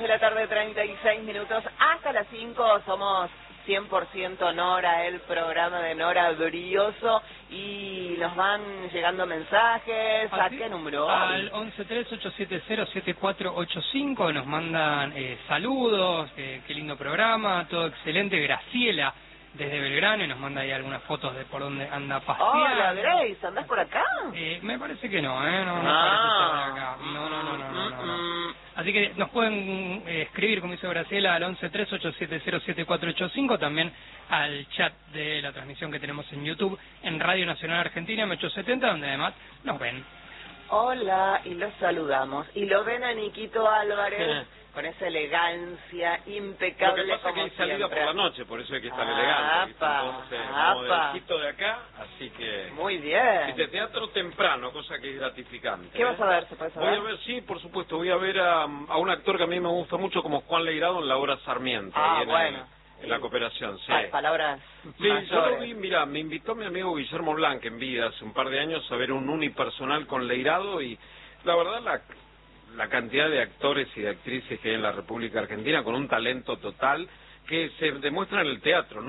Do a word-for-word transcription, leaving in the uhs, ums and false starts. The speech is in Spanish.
de la tarde, treinta y seis minutos. Hasta las cinco somos cien por ciento Nora, el programa de Nora Brioso. Y nos van llegando mensajes. ¿A qué número? Al once tres ocho siete cero siete cuatro ocho cinco nos mandan eh, saludos, eh, qué lindo programa, todo excelente. Graciela desde Belgrano y nos manda ahí algunas fotos de por dónde anda paseando. Hola Grace, ¿andás por acá? Eh, me parece que no, ¿eh? No, no ah. parece estar acá. No, no, no, no, no, no, no. Así que nos pueden eh, escribir, como hizo Graciela, al once tres ocho siete cero siete cuatro ocho cinco, también al chat de la transmisión que tenemos en YouTube, en Radio Nacional Argentina, M ochocientos setenta, donde además nos ven. Hola, y los saludamos. Y lo ven a Niquito Álvarez con esa elegancia impecable. Lo que pasa como es que hay salida siempre. por la noche, por eso hay que estar apa, elegante. Entonces, como apa. del Quito de acá, así que... Muy bien. Y de teatro temprano, cosa que es gratificante. ¿Qué ¿eh? vas a ver? ¿Se puede saber? Voy a ver, sí, por supuesto, voy a ver a, a un actor que a mí me gusta mucho como Juan Leirado en la obra Sarmiento. Ah, ahí en bueno. El, en la cooperación, sí. Hay palabras Sí, mayores. yo lo vi, mira, me invitó mi amigo Guillermo Blanc en vida hace un par de años a ver un unipersonal con Leirado y la verdad la... la cantidad de actores y de actrices que hay en la República Argentina con un talento total que se demuestra en el teatro, ¿no?